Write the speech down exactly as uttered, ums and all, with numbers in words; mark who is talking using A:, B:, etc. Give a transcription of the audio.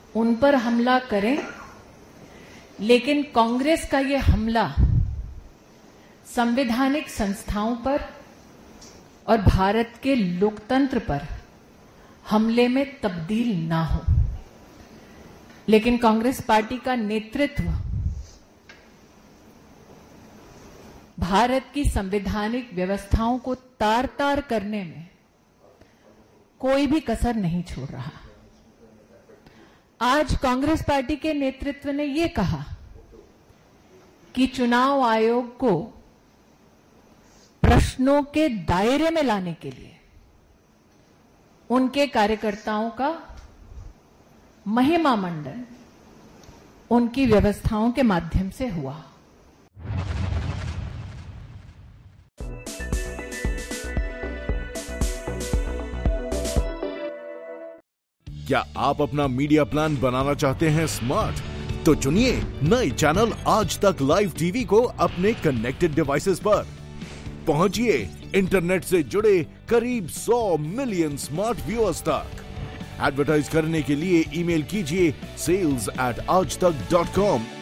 A: उन पर हमला करें, लेकिन कांग्रेस का ये हमला संवैधानिक संस्थाओं पर और भारत के लोकतंत्र पर हमले में तब्दील ना हो। लेकिन कांग्रेस पार्टी का नेतृत्व भारत की संवैधानिक व्यवस्थाओं को तार तार करने में कोई भी कसर नहीं छोड़ रहा। आज कांग्रेस पार्टी के नेतृत्व ने यह कहा कि चुनाव आयोग को प्रश्नों के दायरे में लाने के लिए उनके कार्यकर्ताओं का महिमा मंडन उनकी व्यवस्थाओं के माध्यम से हुआ।
B: क्या आप अपना मीडिया प्लान बनाना चाहते हैं स्मार्ट? तो चुनिए नए चैनल आज तक लाइव टीवी को अपने कनेक्टेड डिवाइसेस पर। पहुंचिए इंटरनेट से जुड़े करीब सौ मिलियन स्मार्ट व्यूअर्स तक। एडवर्टाइज करने के लिए ईमेल कीजिए सेल्स एट आज तक डॉट कॉम